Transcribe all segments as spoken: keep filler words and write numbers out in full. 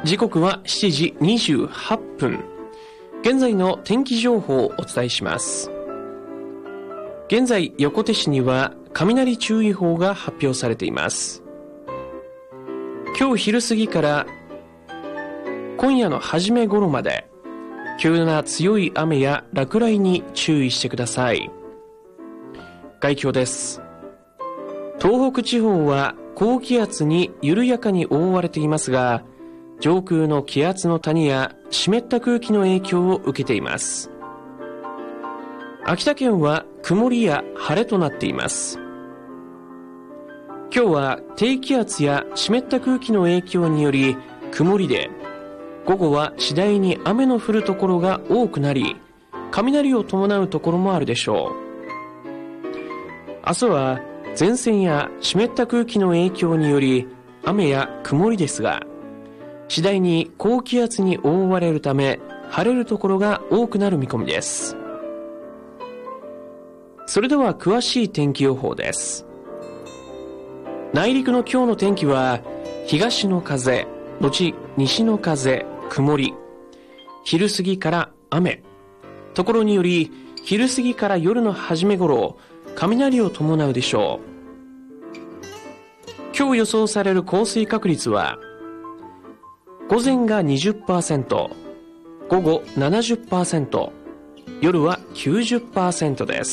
時刻はしちじにじゅうはっぷん。現在の天気情報をお伝えします。現在、横手市には雷注意報が発表されています。今日昼過ぎから今夜の初め頃まで急な強い雨や落雷に注意してください。概況です。東北地方は高気圧に緩やかに覆われていますが、上空の気圧の谷や湿った空気の影響を受けています。秋田県は曇りや晴れとなっています。今日は低気圧や湿った空気の影響により曇りで、午後は次第に雨の降るところが多くなり、雷を伴うところもあるでしょう。明日は前線や湿った空気の影響により雨や曇りですが、次第に高気圧に覆われるため晴れるところが多くなる見込みです。それでは詳しい天気予報です。内陸の今日の天気は東の風のち西の風、曇り、昼過ぎから雨、ところにより昼過ぎから夜の初め頃雷を伴うでしょう。今日予想される降水確率は午前が にじゅっパーセント、午後 ななじゅっパーセント、夜は きゅうじゅっパーセント です。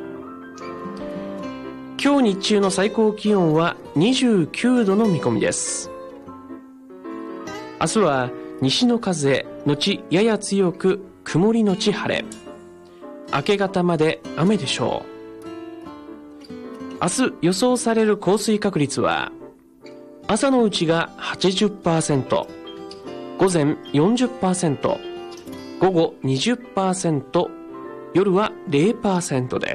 今日日中の最高気温はにじゅうきゅうどの見込みです。明日は西の風のちやや強く曇りのち晴れ、明け方まで雨でしょう。明日予想される降水確率は朝のうちが はちじゅっパーセント、午前 よんじゅっパーセント、午後 にじゅっパーセント、夜は ゼロパーセント です。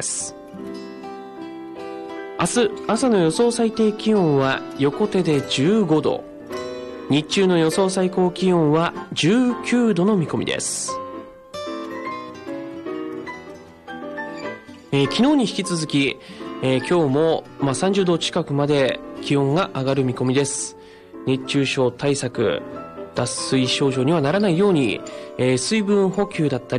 明日朝の予想最低気温は横手でじゅうごど、日中の予想最高気温はじゅうきゅうどの見込みです。えー、昨日に引き続き、えー、今日も、まあ、さんじゅうど近くまで気温が上がる見込みです。熱中症対策、脱水症状にはならないように、えー、水分補給だったり